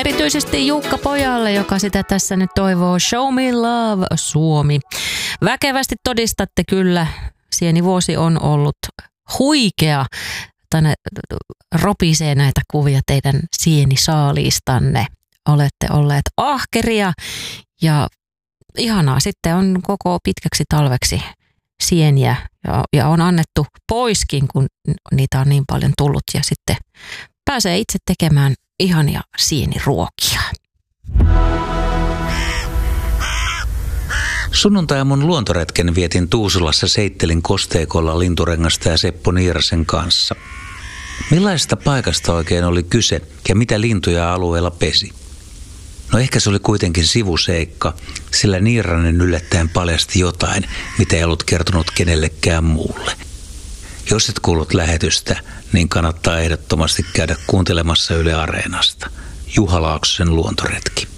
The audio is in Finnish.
erityisesti Jukka pojalle, joka sitä tässä nyt toivoo. Show me love, Suomi. Väkevästi todistatte kyllä. Sienivuosi on ollut huikea. Tänne ropisee näitä kuvia teidän sienisaaliistanne. Olette olleet ahkeria ja ihanaa. Sitten on koko pitkäksi talveksi sieniä ja on annettu poiskin, kun niitä on niin paljon tullut. Ja sitten pääsee itse tekemään ihania sieniruokia. Sunnuntai-aamun luontoretken vietin Tuusulassa Seittelin kosteikolla Linturengasta ja Seppo Niirasen kanssa. Millaisesta paikasta oikein oli kyse ja mitä lintuja alueella pesi? No ehkä se oli kuitenkin sivuseikka, sillä Niiranen yllättäen paljasti jotain, mitä ei ollut kertonut kenellekään muulle. Jos et kuullut lähetystä, niin kannattaa ehdottomasti käydä kuuntelemassa Yle Areenasta. Juha Laaksosen luontoretki.